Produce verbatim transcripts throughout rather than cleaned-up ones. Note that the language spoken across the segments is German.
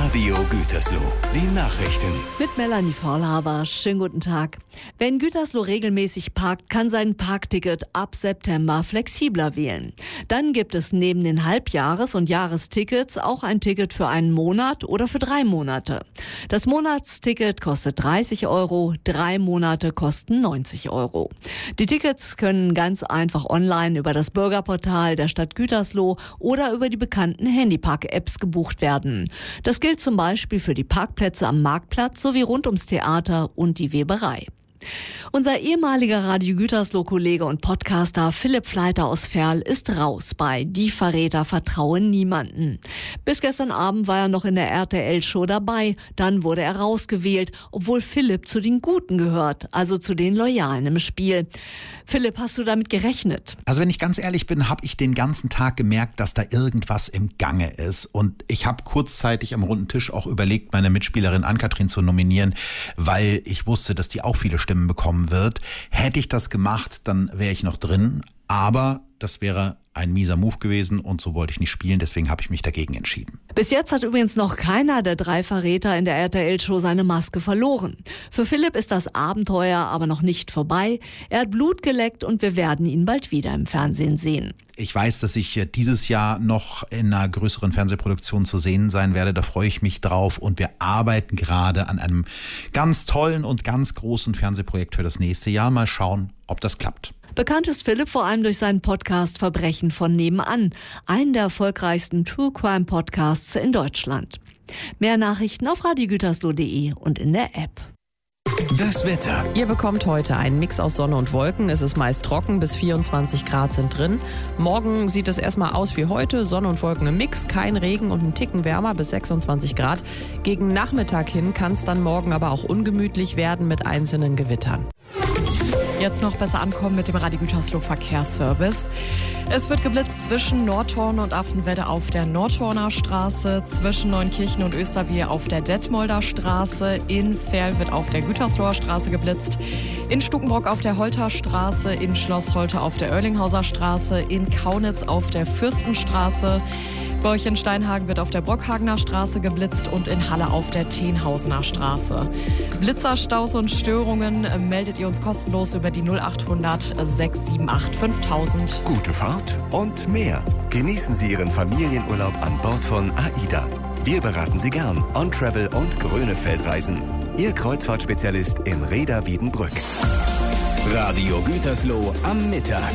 Radio Gütersloh, die Nachrichten. Mit Melanie Vorlaber. Schönen guten Tag. Wer in Gütersloh regelmäßig parkt, kann sein Parkticket ab September flexibler wählen. Dann gibt es neben den Halbjahres- und Jahrestickets auch ein Ticket für einen Monat oder für drei Monate. Das Monatsticket kostet dreißig Euro, drei Monate kosten neunzig Euro. Die Tickets können ganz einfach online über das Bürgerportal der Stadt Gütersloh oder über die bekannten Handypark-Apps gebucht werden. Das gilt zum Beispiel für die Parkplätze am Marktplatz sowie rund ums Theater und die Weberei. Unser ehemaliger Radio Gütersloh-Kollege und Podcaster Philipp Fleiter aus Verl ist raus bei Die Verräter vertrauen niemanden. Bis gestern Abend war er noch in der R T L-Show dabei, dann wurde er rausgewählt, obwohl Philipp zu den Guten gehört, also zu den Loyalen im Spiel. Philipp, hast du damit gerechnet? Also wenn ich ganz ehrlich bin, habe ich den ganzen Tag gemerkt, dass da irgendwas im Gange ist. Und ich habe kurzzeitig am runden Tisch auch überlegt, meine Mitspielerin Ann-Kathrin zu nominieren, weil ich wusste, dass die auch viele Stimmen bekommen wird. Hätte ich das gemacht, dann wäre ich noch drin. Aber das wäre ein mieser Move gewesen und so wollte ich nicht spielen. Deswegen habe ich mich dagegen entschieden. Bis jetzt hat übrigens noch keiner der drei Verräter in der R T L-Show seine Maske verloren. Für Philipp ist das Abenteuer aber noch nicht vorbei. Er hat Blut geleckt und wir werden ihn bald wieder im Fernsehen sehen. Ich weiß, dass ich dieses Jahr noch in einer größeren Fernsehproduktion zu sehen sein werde. Da freue ich mich drauf. Und wir arbeiten gerade an einem ganz tollen und ganz großen Fernsehprojekt für das nächste Jahr. Mal schauen, ob das klappt. Bekannt ist Philipp vor allem durch seinen Podcast Verbrechen von nebenan, einen der erfolgreichsten True Crime Podcasts in Deutschland. Mehr Nachrichten auf radio gütersloh punkt de und in der App. Das Wetter. Ihr bekommt heute einen Mix aus Sonne und Wolken. Es ist meist trocken, bis vierundzwanzig Grad sind drin. Morgen sieht es erstmal aus wie heute. Sonne und Wolken im Mix, kein Regen und ein Ticken wärmer bis sechsundzwanzig Grad. Gegen Nachmittag hin kann es dann morgen aber auch ungemütlich werden mit einzelnen Gewittern. Jetzt noch besser ankommen mit dem Radio Gütersloh Verkehrsservice. Es wird geblitzt zwischen Nordhorn und Affenwedde auf der Nordhorner Straße, zwischen Neunkirchen und Österbier auf der Detmolder Straße, in Verl wird auf der Gütersloher Straße geblitzt, in Stukenbrock auf der Holter Straße, in Schloss Holte auf der Oerlinghauser Straße, in Kaunitz auf der Fürstenstraße, bei euch in Steinhagen wird auf der Brockhagener Straße geblitzt und in Halle auf der Tenhausener Straße. Blitzerstaus und Störungen meldet ihr uns kostenlos über die null achthundert sechs sieben acht fünftausend. Gute Fahrt und mehr. Genießen Sie Ihren Familienurlaub an Bord von AIDA. Wir beraten Sie gern. On-Travel und Grönefeldreisen. Ihr Kreuzfahrtspezialist in Rheda-Wiedenbrück. Radio Gütersloh am Mittag.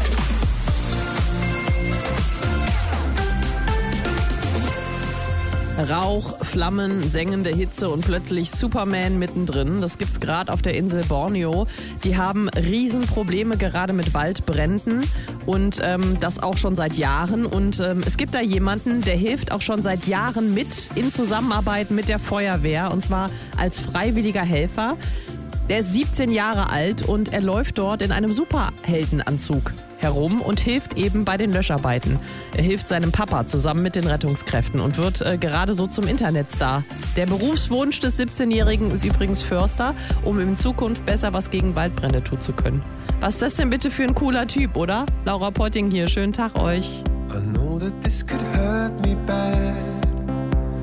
Rauch, Flammen, sengende Hitze und plötzlich Superman mittendrin. Das gibt's gerade auf der Insel Borneo. Die haben Riesenprobleme gerade mit Waldbränden und ähm, das auch schon seit Jahren. Und ähm, es gibt da jemanden, der hilft auch schon seit Jahren mit in Zusammenarbeit mit der Feuerwehr und zwar als freiwilliger Helfer. Der ist siebzehn Jahre alt und er läuft dort in einem Superheldenanzug herum und hilft eben bei den Löscharbeiten. Er hilft seinem Papa zusammen mit den Rettungskräften und wird äh, gerade so zum Internetstar. Der Berufswunsch des siebzehnjährigen ist übrigens Förster, um in Zukunft besser was gegen Waldbrände tun zu können. Was ist das denn bitte für ein cooler Typ, oder? Laura Potting hier, schönen Tag euch. I know that this could hurt me bad.